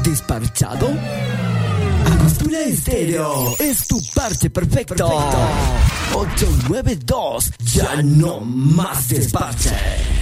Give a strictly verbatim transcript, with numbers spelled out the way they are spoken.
¿Desparchado? Angostura Estéreo es tu parche perfecto. perfecto. ocho nueve dos, ya no más desparche.